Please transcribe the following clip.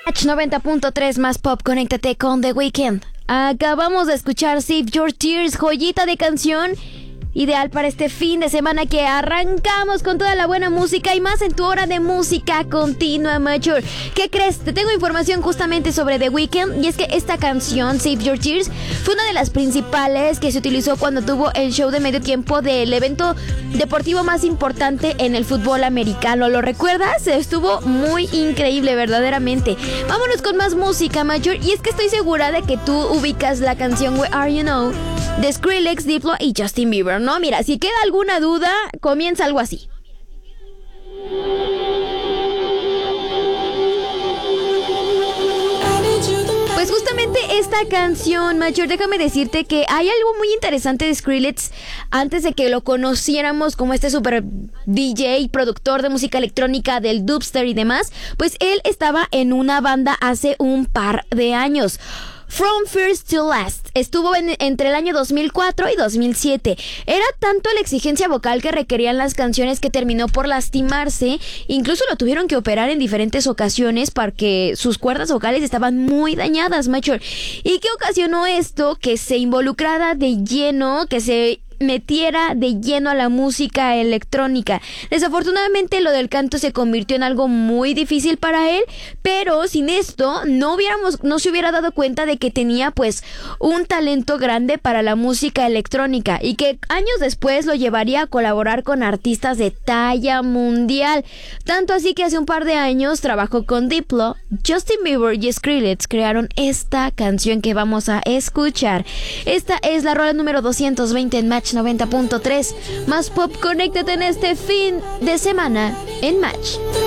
Match 90.3 más pop, conéctate con The Weeknd. Acabamos de escuchar Save Your Tears, joyita de canción, ideal para este fin de semana que arrancamos con toda la buena música y más en tu hora de música continua, Mature. ¿Qué crees? Te tengo información justamente sobre The Weeknd, y es que esta canción, Save Your Tears, fue una de las principales que se utilizó cuando tuvo el show de medio tiempo del evento deportivo más importante en el fútbol americano. ¿Lo recuerdas? Estuvo muy increíble, verdaderamente. Vámonos con más música, Mature, y es que estoy segura de que tú ubicas la canción Where Are You Now de Skrillex, Diplo y Justin Bieber, ¿no? Mira, si queda alguna duda, comienza algo así. Pues justamente esta canción, Mature, déjame decirte que hay algo muy interesante de Skrillex antes de que lo conociéramos como este super DJ, productor de música electrónica del dubstep y demás. Pues él estaba en una banda hace un par de años. From First to Last estuvo entre el año 2004 y 2007. Era tanto la exigencia vocal que requerían las canciones que terminó por lastimarse. Incluso lo tuvieron que operar en diferentes ocasiones porque sus cuerdas vocales estaban muy dañadas, Mature. ¿Y qué ocasionó esto? Que se involucrara de lleno, que se metiera de lleno a la música electrónica. Desafortunadamente lo del canto se convirtió en algo muy difícil para él, pero sin esto no se hubiera dado cuenta de que tenía pues un talento grande para la música electrónica y que años después lo llevaría a colaborar con artistas de talla mundial. Tanto así que hace un par de años trabajó con Diplo, Justin Bieber y Skrillex crearon esta canción que vamos a escuchar. Esta es la rola número 220 en Match 90.3 más pop. Conéctate en este fin de semana en Match.